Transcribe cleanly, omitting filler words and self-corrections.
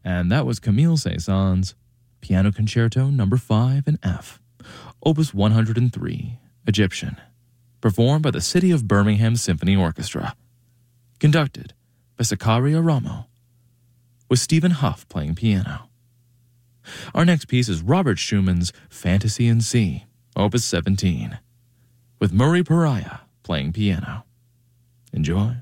And that was Camille Saint-Saëns' Piano Concerto No. 5 in F, Opus 103, Egyptian, performed by the City of Birmingham Symphony Orchestra, conducted by Sakaria Ramo, with Stephen Huff playing piano. Our next piece is Robert Schumann's Fantasy in C, Opus 17, with Murray Pariah playing piano. Enjoy.